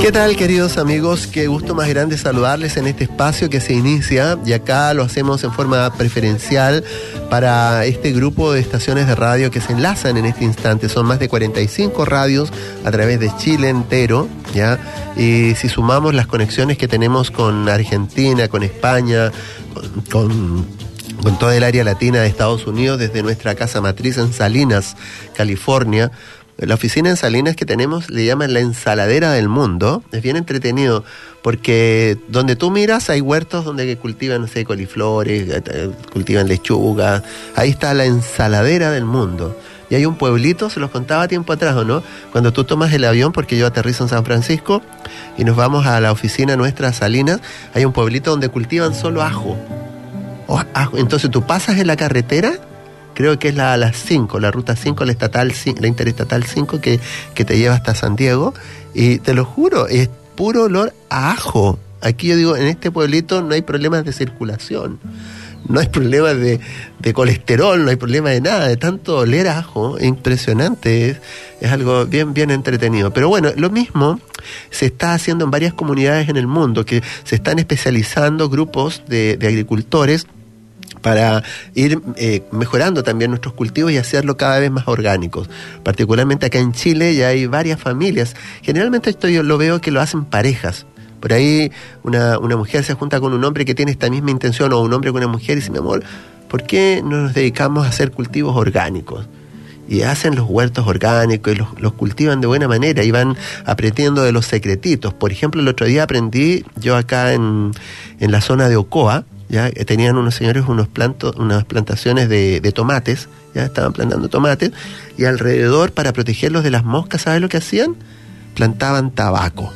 ¿Qué tal, queridos amigos? Qué gusto más grande saludarles en este espacio que se inicia, y acá lo hacemos en forma preferencial para este grupo de estaciones de radio que se enlazan en este instante. Son más de 45 radios a través de Chile entero, ¿ya? Y si sumamos las conexiones que tenemos con Argentina, con España, con toda el área latina de Estados Unidos, desde nuestra casa matriz en Salinas, California. La oficina en Salinas que tenemos le llaman la ensaladera del mundo. Es bien entretenido porque donde tú miras hay huertos donde cultivan, no sé, coliflores, cultivan lechuga. Ahí está la ensaladera del mundo. Y hay un pueblito, se los contaba tiempo atrás, ¿o no? Cuando tú tomas el avión, porque yo aterrizo en San Francisco, y nos vamos a la oficina nuestra, Salinas, hay un pueblito donde cultivan solo ajo. Entonces tú pasas en la carretera, creo que es la 5, la ruta 5, la interestatal 5 que te lleva hasta San Diego, y te lo juro, es puro olor a ajo. Aquí yo digo, en este pueblito no hay problemas de circulación, no hay problemas de colesterol, no hay problema de nada, de tanto oler a ajo, impresionante, es algo bien, bien entretenido. Pero bueno, lo mismo se está haciendo en varias comunidades en el mundo, que se están especializando grupos de agricultores para ir mejorando también nuestros cultivos y hacerlo cada vez más orgánicos. Particularmente acá en Chile ya hay varias familias. Generalmente esto yo lo veo que lo hacen parejas. Por ahí una mujer se junta con un hombre que tiene esta misma intención, o un hombre con una mujer, y dice: mi amor, ¿por qué no nos dedicamos a hacer cultivos orgánicos? Y hacen los huertos orgánicos y los cultivan de buena manera y van aprendiendo de los secretitos. Por ejemplo, el otro día aprendí, yo acá en la zona de Ocoa, ya tenían unos señores unas plantaciones de tomates, ya estaban plantando tomates, y alrededor, para protegerlos de las moscas, ¿sabes lo que hacían? Plantaban tabaco.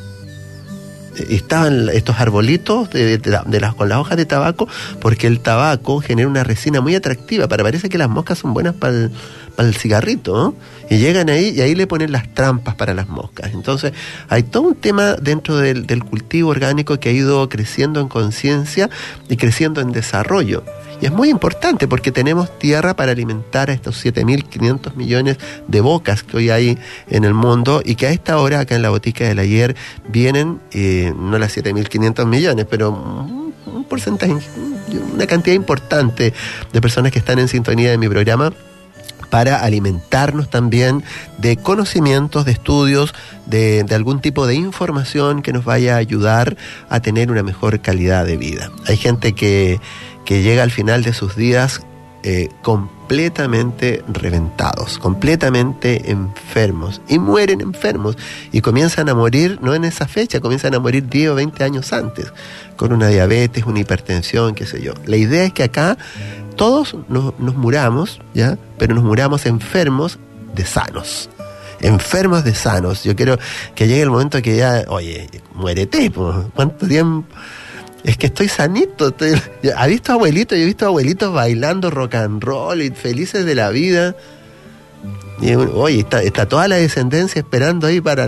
Estaban estos arbolitos con las hojas de tabaco, porque el tabaco genera una resina muy atractiva. Parece que las moscas son buenas para el cigarrito, ¿no? Y llegan ahí y ahí le ponen las trampas para las moscas. Entonces hay todo un tema dentro del cultivo orgánico que ha ido creciendo en conciencia y creciendo en desarrollo. Y es muy importante porque tenemos tierra para alimentar a estos 7.500 millones de bocas que hoy hay en el mundo, y que a esta hora acá en la Botica del Ayer vienen, no las 7.500 millones, pero un porcentaje, una cantidad importante de personas que están en sintonía de mi programa, para alimentarnos también de conocimientos, de estudios, de algún tipo de información que nos vaya a ayudar a tener una mejor calidad de vida. Hay gente que llega al final de sus días completamente reventados, completamente enfermos, y mueren enfermos, y comienzan a morir, no en esa fecha, comienzan a morir 10 o 20 años antes, con una diabetes, una hipertensión, qué sé yo. La idea es que acá todos nos muramos, ¿ya? Pero nos muramos enfermos de sanos. Enfermos de sanos. Yo quiero que llegue el momento que ya, oye, muérete, po. ¿Cuánto tiempo? Es que estoy sanito. ¿Ha visto abuelitos? Yo he visto abuelitos bailando rock and roll y felices de la vida. Y, oye, está toda la descendencia esperando ahí para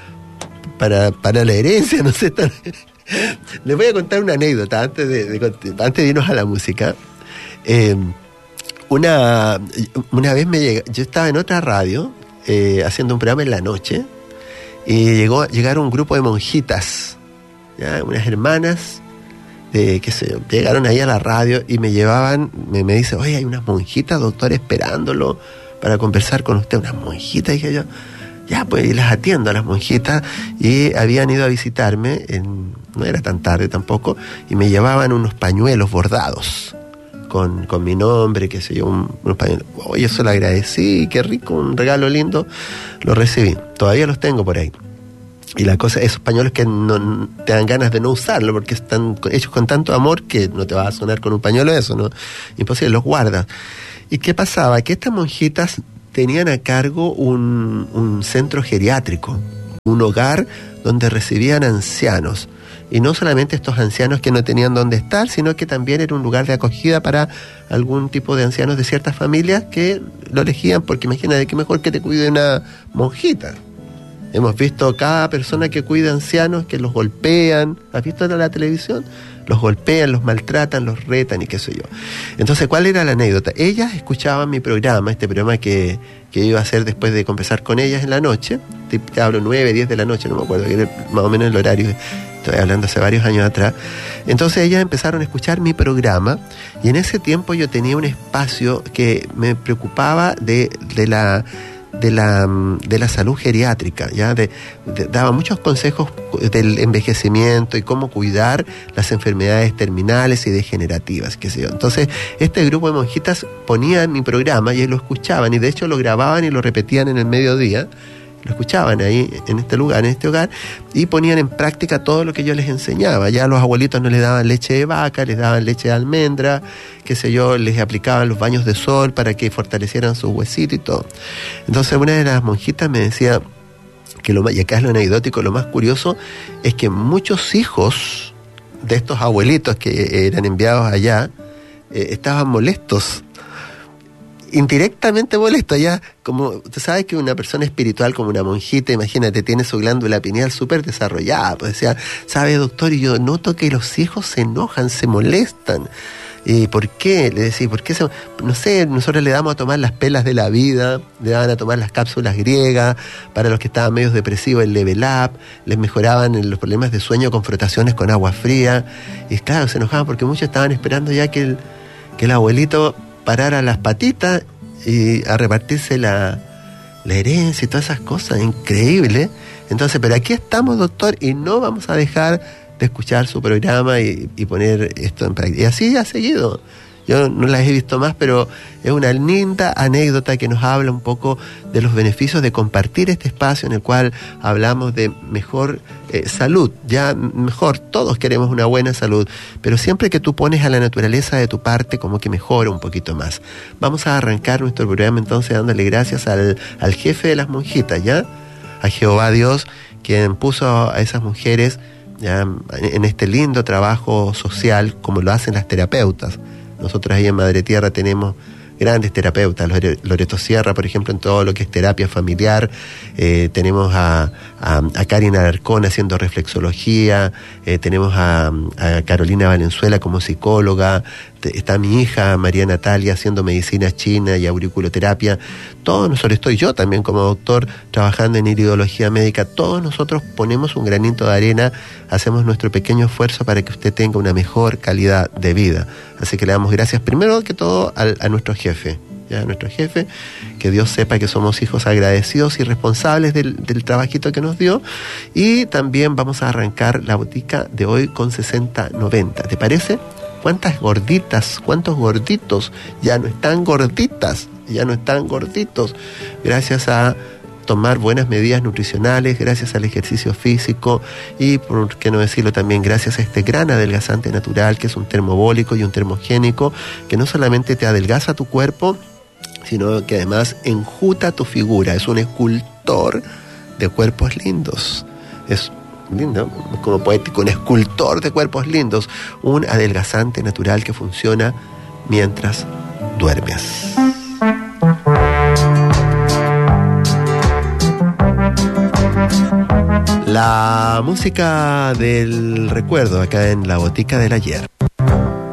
la herencia, no sé. Les voy a contar una anécdota antes de irnos a la música. Una vez yo estaba en otra radio haciendo un programa en la noche, y llegaron un grupo de monjitas, ¿ya? Unas hermanas qué sé yo, llegaron ahí a la radio y me llevaban, me dice: oye, hay unas monjitas, doctor, esperándolo para conversar con usted. Unas monjitas, dije yo. Ya, pues, y las atiendo a las monjitas, y habían ido a visitarme, no era tan tarde tampoco, y me llevaban unos pañuelos bordados con mi nombre, qué sé yo, unos pañuelos. Oye, eso lo agradecí, qué rico, un regalo lindo, lo recibí. Todavía los tengo por ahí. Y la cosa, esos pañuelos que no te dan ganas de no usarlo, porque están hechos con tanto amor que no te vas a sonar con un pañuelo eso, ¿no? Imposible, los guardas. ¿Y qué pasaba? Que estas monjitas tenían a cargo un centro geriátrico, un hogar donde recibían ancianos. Y no solamente estos ancianos que no tenían dónde estar, sino que también era un lugar de acogida para algún tipo de ancianos de ciertas familias que lo elegían, porque imagínate, qué mejor que te cuide una monjita. Hemos visto cada persona que cuida ancianos que los golpean. ¿Has visto en la televisión? Los golpean, los maltratan, los retan y qué sé yo. Entonces, ¿cuál era la anécdota? Ellas escuchaban mi programa, este programa que iba a hacer después de conversar con ellas en la noche. Te hablo 9, 10 de la noche, no me acuerdo, que era más o menos el horario. Estoy hablando hace varios años atrás. Entonces ellas empezaron a escuchar mi programa y en ese tiempo yo tenía un espacio que me preocupaba de la salud geriátrica, ¿ya? Daba muchos consejos del envejecimiento y cómo cuidar las enfermedades terminales y degenerativas, qué sé yo. Entonces, este grupo de monjitas ponían mi programa y lo escuchaban, y de hecho lo grababan y lo repetían en el mediodía. Lo escuchaban ahí en este lugar, en este hogar, y ponían en práctica todo lo que yo les enseñaba. Ya los abuelitos no les daban leche de vaca, les daban leche de almendra, qué sé yo, les aplicaban los baños de sol para que fortalecieran sus huesitos y todo. Entonces una de las monjitas me decía que y acá es lo anecdótico, lo más curioso es que muchos hijos de estos abuelitos que eran enviados allá estaban molestos, indirectamente molesto. Ya, como tú sabes que una persona espiritual como una monjita, imagínate, tiene su glándula pineal súper desarrollada, pues decía, ¿sabe, doctor? Y yo noto que los hijos se enojan, se molestan. ¿Y por qué? Le decía, ¿por qué? No sé, nosotros le damos a tomar las pelas de la vida, le daban a tomar las cápsulas griegas, para los que estaban medio depresivos el Level Up, les mejoraban los problemas de sueño con frotaciones con agua fría, y claro, se enojaban porque muchos estaban esperando ya que el abuelito parara las patitas y a repartirse la herencia y todas esas cosas, increíble. Entonces, pero aquí estamos, doctor, y no vamos a dejar de escuchar su programa y poner esto en práctica. Y así ha seguido. Yo no las he visto más, pero es una linda anécdota que nos habla un poco de los beneficios de compartir este espacio en el cual hablamos de mejor salud. Ya mejor, todos queremos una buena salud, pero siempre que tú pones a la naturaleza de tu parte, como que mejora un poquito más. Vamos a arrancar nuestro programa entonces dándole gracias al jefe de las monjitas, ¿ya? A Jehová Dios, quien puso a esas mujeres ya en este lindo trabajo social, como lo hacen las terapeutas. Nosotros ahí en Madre Tierra tenemos grandes terapeutas, Loreto Sierra, por ejemplo, en todo lo que es terapia familiar. Tenemos a Karin Alarcón haciendo reflexología, tenemos a Carolina Valenzuela como psicóloga, está mi hija María Natalia haciendo medicina china y auriculoterapia. Todos nosotros, estoy yo también como doctor trabajando en iridología médica. Todos nosotros ponemos un granito de arena, hacemos nuestro pequeño esfuerzo para que usted tenga una mejor calidad de vida. Así que le damos gracias primero que todo a nuestro jefe, ya, a nuestro jefe, que Dios sepa que somos hijos agradecidos y responsables del trabajito que nos dio. Y también vamos a arrancar la botica de hoy con 60-90. ¿Te parece? ¿Cuántas gorditas, cuántos gorditos ya no están gorditas, ya no están gorditos? Gracias a tomar buenas medidas nutricionales, gracias al ejercicio físico y, por qué no decirlo también, gracias a este gran adelgazante natural que es un termobólico y un termogénico que no solamente te adelgaza tu cuerpo, sino que además enjuta tu figura. Es un escultor de cuerpos lindos. Es lindo, como poético, un escultor de cuerpos lindos, un adelgazante natural que funciona mientras duermes. La música del recuerdo acá en la Botica del Ayer.